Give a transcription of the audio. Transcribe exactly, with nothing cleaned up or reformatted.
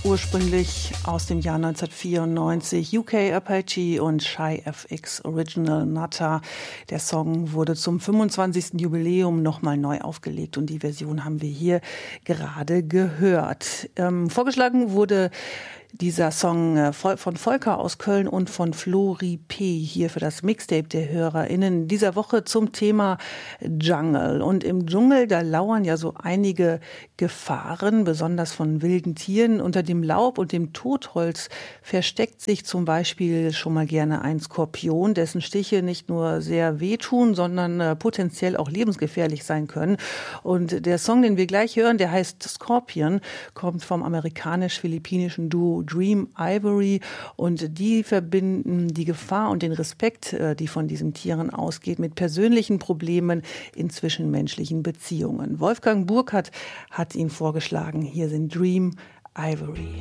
ursprünglich aus dem Jahr neunzehnhundertvierundneunzig, U K Apache und Shy F X Original Nutter. Der Song wurde zum fünfundzwanzigsten Jubiläum nochmal neu aufgelegt und die Version haben wir hier gerade gehört. Ähm, vorgeschlagen wurde dieser Song von Volker aus Köln und von Flori P. hier für das Mixtape der HörerInnen dieser Woche zum Thema Jungle. Und im Dschungel, da lauern ja so einige Gefahren, besonders von wilden Tieren. Unter dem Laub und dem Totholz versteckt sich zum Beispiel schon mal gerne ein Skorpion, dessen Stiche nicht nur sehr wehtun, sondern äh, potenziell auch lebensgefährlich sein können. Und der Song, den wir gleich hören, der heißt Scorpion, kommt vom amerikanisch-philippinischen Duo Dream Ivory und die verbinden die Gefahr und den Respekt, die von diesen Tieren ausgeht, mit persönlichen Problemen in zwischenmenschlichen Beziehungen. Wolfgang Burkhardt hat ihn vorgeschlagen. Hier sind Dream Ivory.